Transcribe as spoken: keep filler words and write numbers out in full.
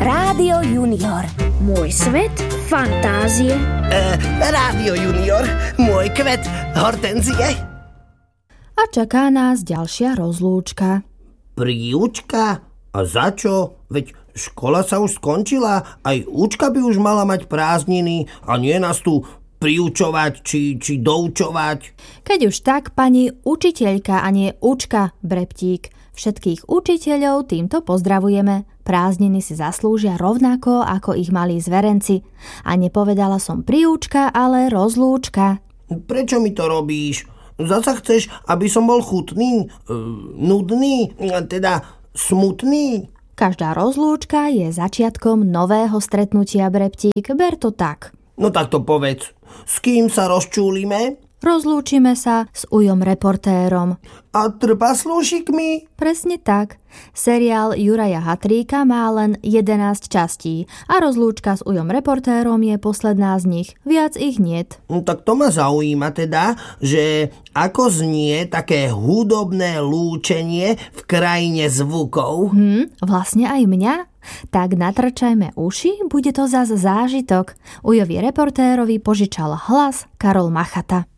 Rádio Junior. Môj svet fantázie. E, Rádio Junior. Môj kvet hortenzie. A čaká nás ďalšia rozlúčka. Príučka? A za čo? Veď škola sa už skončila. Aj účka by už mala mať prázdniny a nie nás tu priučovať či, či doučovať. Keď už tak, pani učiteľka a nie učka Breptík. Všetkých učiteľov týmto pozdravujeme. Prázdniny si zaslúžia rovnako ako ich malí zverenci. A nepovedala som príučka, ale rozlúčka. Prečo mi to robíš? Zasa chceš, aby som bol chutný, e, nudný, teda smutný? Každá rozlúčka je začiatkom nového stretnutia, Breptík. Ber to tak. No tak to povedz. S kým sa rozčúlime? Rozlúčime sa s Ujom reportérom. A trpaslúšikmi? Presne tak. Seriál Juraja Hatríka má len jedenásť častí a rozlúčka s Ujom reportérom je posledná z nich. Viac ich niet. No, tak to ma zaujíma teda, že ako znie také hudobné lúčenie v krajine zvukov. Hm, vlastne aj mňa? Tak natrčajme uši, bude to zas zážitok. Ujovi reportérovi požičal hlas Karol Machata.